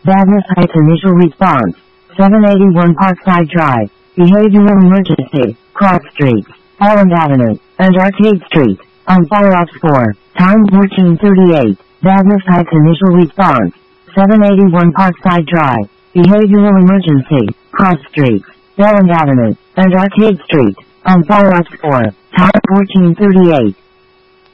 Badness Heights initial response. 781 Parkside Drive. Behavioral emergency. Cross Street. Holland Avenue. And Arcade Street. On fire ops 4. Time 14:38. Badness Heights initial response. 781 Parkside Drive. Behavioral emergency. Cross Street. Holland Avenue. And Arcade Street. On fire ops 4. Time 14:38.